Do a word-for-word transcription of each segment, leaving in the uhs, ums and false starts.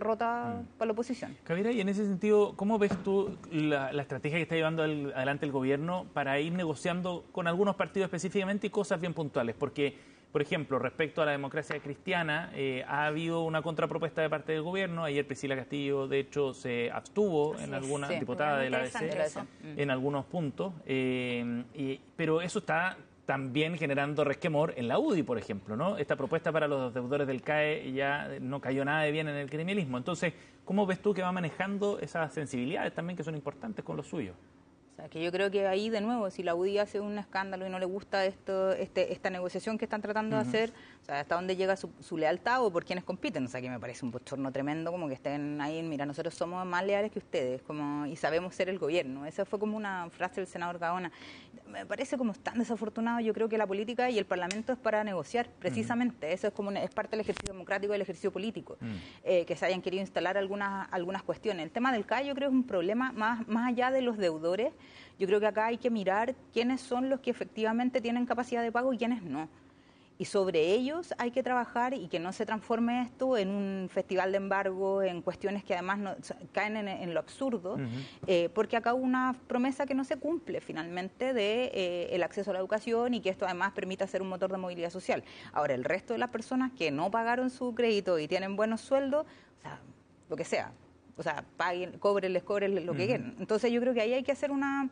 derrota mm. para la oposición. Javiera, y en ese sentido, ¿cómo ves tú la, la estrategia que está llevando el, adelante el gobierno para ir negociando con algunos partidos específicamente y cosas bien puntuales? Porque, por ejemplo, respecto a la democracia cristiana, eh, ha habido una contrapropuesta de parte del gobierno. Ayer Priscila Castillo, de hecho, se abstuvo Así en es, alguna sí. diputada de la A D C, en algunos puntos, eh, y, pero eso está también generando resquemor en la U D I, por ejemplo, ¿no? Esta propuesta para los deudores del C A E ya no cayó nada de bien en el gremialismo. Entonces, ¿cómo ves tú que va manejando esas sensibilidades también que son importantes con los suyos? O sea, que yo creo que ahí, de nuevo, si la U D I hace un escándalo y no le gusta esto, este, esta negociación que están tratando uh-huh. de hacer, o sea, hasta dónde llega su, su lealtad o por quienes compiten. O sea, que me parece un bochorno tremendo como que estén ahí, mira, nosotros somos más leales que ustedes como y sabemos ser el gobierno. Esa fue como una frase del senador Gaona. Me parece como tan desafortunado. Yo creo que la política y el Parlamento es para negociar, precisamente. Uh-huh. Eso es como una, es parte del ejercicio democrático y del ejercicio político. Uh-huh. eh, que se hayan querido instalar algunas, algunas cuestiones. El tema del C A E yo creo que es un problema más, más allá de los deudores. Yo creo que acá hay que mirar quiénes son los que efectivamente tienen capacidad de pago y quiénes no. Y sobre ellos hay que trabajar y que no se transforme esto en un festival de embargo, en cuestiones que además no, caen en, en lo absurdo, uh-huh. eh, porque acá hubo una promesa que no se cumple finalmente de eh, el acceso a la educación y que esto además permita ser un motor de movilidad social. Ahora, el resto de las personas que no pagaron su crédito y tienen buenos sueldos, o sea, lo que sea, o sea, paguen, cóbrenles, cóbrenles lo uh-huh. que quieran. Entonces yo creo que ahí hay que hacer una...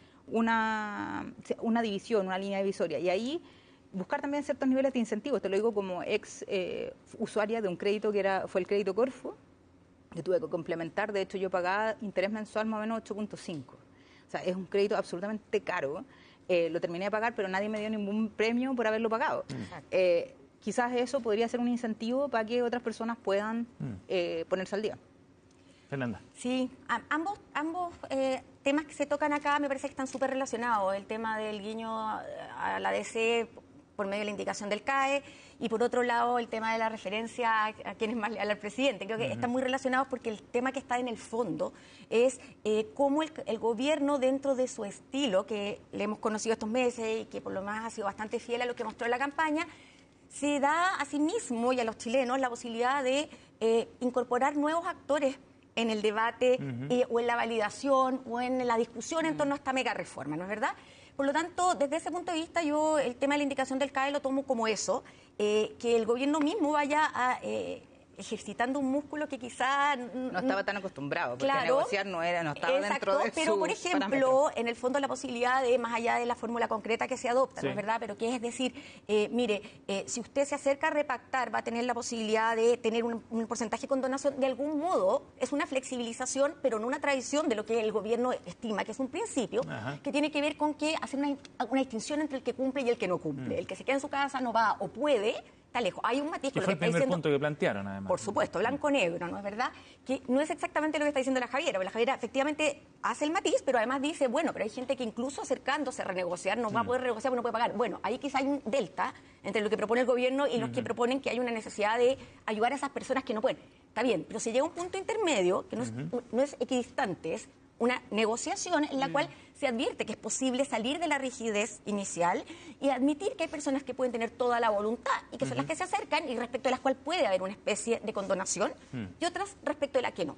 Una, una división, una línea divisoria, y ahí buscar también ciertos niveles de incentivos. Te lo digo como ex eh, usuaria de un crédito que era fue el crédito Corfo, que tuve que complementar. De hecho, yo pagaba interés mensual más o menos ocho punto cinco. O sea, es un crédito absolutamente caro. Eh, lo terminé de pagar, pero nadie me dio ningún premio por haberlo pagado. Eh, quizás eso podría ser un incentivo para que otras personas puedan eh, ponerse al día. Fernanda. Sí, a, ambos, ambos eh, temas que se tocan acá me parece que están súper relacionados. El tema del guiño a la D C por medio de la indicación del C A E y por otro lado el tema de la referencia a, a quién es más leal al presidente. Creo que uh-huh. están muy relacionados porque el tema que está en el fondo es eh, cómo el, el gobierno dentro de su estilo, que le hemos conocido estos meses y que por lo menos ha sido bastante fiel a lo que mostró en la campaña, se da a sí mismo y a los chilenos la posibilidad de eh, incorporar nuevos actores en el debate uh-huh. eh, o en la validación o en la discusión en torno a esta mega reforma, ¿no es verdad? Por lo tanto, desde ese punto de vista, yo el tema de la indicación del C A E lo tomo como eso, eh, que el gobierno mismo vaya a... Eh, ejercitando un músculo que quizá... No estaba tan acostumbrado, porque claro, negociar no era, no estaba exacto, dentro de pero su por ejemplo, parámetro. En el fondo la posibilidad de, más allá de la fórmula concreta que se adopta, sí. ¿no es verdad? Pero que es decir, eh, mire, eh, si usted se acerca a repactar, va a tener la posibilidad de tener un, un porcentaje con donación, de algún modo, es una flexibilización, pero no una tradición de lo que el gobierno estima, que es un principio, Ajá. que tiene que ver con que hacer una, una distinción entre el que cumple y el que no cumple. Mm. El que se queda en su casa no va o puede... Está lejos. Hay un matiz. Que fue el primer diciendo, punto que plantearon, además. Por supuesto, blanco-negro, ¿no es verdad? Que no es exactamente lo que está diciendo la Javiera, porque la Javiera efectivamente hace el matiz, pero además dice, bueno, pero hay gente que incluso acercándose a renegociar no mm. va a poder renegociar porque no puede pagar. Bueno, ahí quizá hay un delta entre lo que propone el gobierno y los mm-hmm. que proponen que hay una necesidad de ayudar a esas personas que no pueden. Está bien, pero si llega un punto intermedio, que no es, mm-hmm. no es equidistante, es una negociación en la mm. cual se advierte que es posible salir de la rigidez inicial y admitir que hay personas que pueden tener toda la voluntad y que son uh-huh. las que se acercan y respecto a las cuales puede haber una especie de condonación mm. y otras respecto de la que no.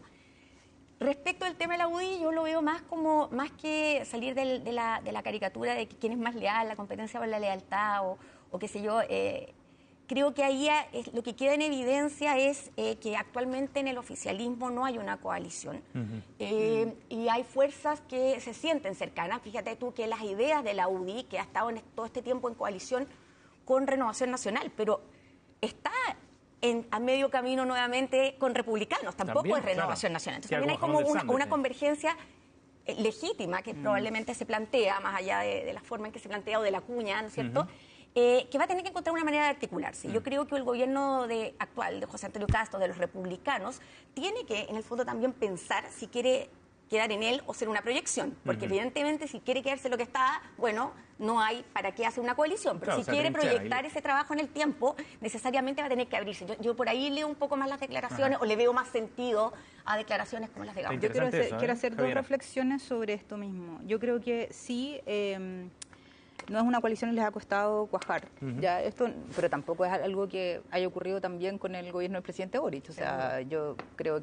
Respecto al tema de la U D I, yo lo veo más como, más que salir del, de, la, de la caricatura de que quién es más leal, la competencia por la lealtad o, o qué sé yo, eh, creo que ahí es, lo que queda en evidencia es eh, que actualmente en el oficialismo no hay una coalición uh-huh. eh, uh-huh. y hay fuerzas que se sienten cercanas. Fíjate tú que las ideas de la U D I, que ha estado en todo este tiempo en coalición con Renovación Nacional, pero está en, a medio camino nuevamente con republicanos, tampoco también, es Renovación claro. Nacional. Entonces también hay como una, una convergencia eh, legítima que mm. probablemente se plantea, más allá de, de la forma en que se plantea o de la cuña, ¿no es cierto?, uh-huh. Eh, que va a tener que encontrar una manera de articularse. Mm. Yo creo que el gobierno de, actual de José Antonio Castro, de los republicanos, tiene que, en el fondo, también pensar si quiere quedar en él o ser una proyección. Porque, uh-huh. evidentemente, si quiere quedarse lo que está, bueno, no hay para qué hacer una coalición. Pero claro, si quiere proyectar ahí ese trabajo en el tiempo, necesariamente va a tener que abrirse. Yo, yo por ahí leo un poco más las declaraciones, uh-huh. o le veo más sentido a declaraciones como las de Gabo. Yo quiero hacer, eso, ¿eh? quiero hacer Javiera. dos reflexiones sobre esto mismo. Yo creo que sí... Eh, no es una coalición y les ha costado cuajar, uh-huh. ya esto, pero tampoco es algo que haya ocurrido también con el gobierno del presidente Boric. O sea, yo creo que